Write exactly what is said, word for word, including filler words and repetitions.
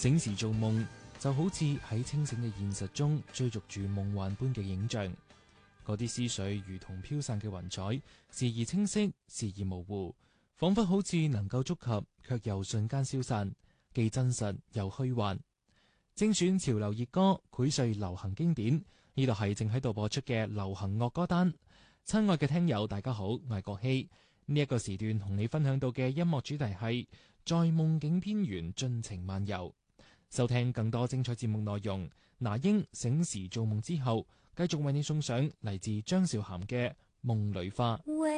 醒時做夢就好似喺清醒嘅現實中追逐住夢幻般嘅影像，嗰啲思緒如同飄散嘅雲彩，時而清晰，時而模糊，仿佛好似能夠觸及，卻又瞬間消散，既真實又虛幻。精選潮流熱歌，膾碎流行經典，呢度係正喺度播出嘅流行樂歌單。親愛嘅聽友大家好，我係國希。呢、這、一個時段同你分享到嘅音樂主題係在夢境邊緣盡情漫遊。收聽更多精彩節目內容，那英醒時做夢之後，繼續為你送上嚟自張韶涵嘅夢裏花。